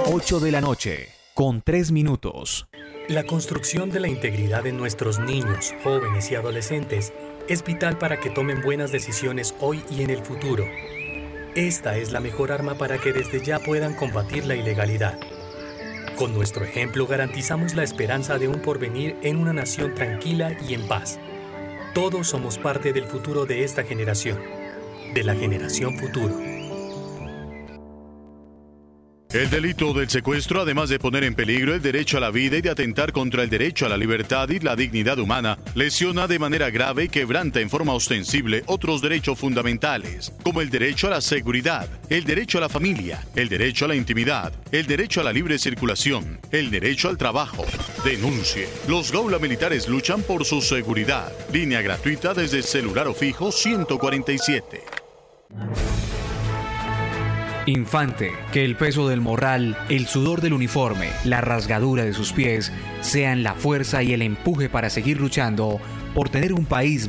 8 de la noche, con 3 minutos. La construcción de la integridad de nuestros niños, jóvenes y adolescentes es vital para que tomen buenas decisiones hoy y en el futuro. Esta es la mejor arma para que desde ya puedan combatir la ilegalidad. Con nuestro ejemplo garantizamos la esperanza de un porvenir en una nación tranquila y en paz. Todos somos parte del futuro de esta generación, de la generación futuro. El delito del secuestro, además de poner en peligro el derecho a la vida y de atentar contra el derecho a la libertad y la dignidad humana, lesiona de manera grave y quebranta en forma ostensible otros derechos fundamentales, como el derecho a la seguridad, el derecho a la familia, el derecho a la intimidad, el derecho a la libre circulación, el derecho al trabajo. Denuncie. Los Gaula Militares luchan por su seguridad. Línea gratuita desde celular o fijo 147. Infante, que el peso del morral, el sudor del uniforme, la rasgadura de sus pies sean la fuerza y el empuje para seguir luchando por tener un país